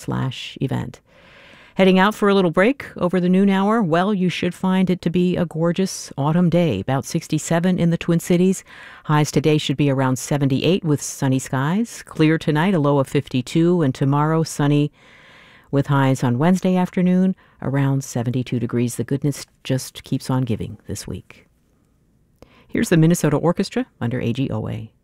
minnesota.gov/event. Heading out for a little break over the noon hour, well, you should find it to be a gorgeous autumn day, about 67 in the Twin Cities. Highs today should be around 78 with sunny skies. Clear tonight, a low of 52, and tomorrow sunny with highs on Wednesday afternoon around 72 degrees. The goodness just keeps on giving this week. Here's the Minnesota Orchestra under AGOA.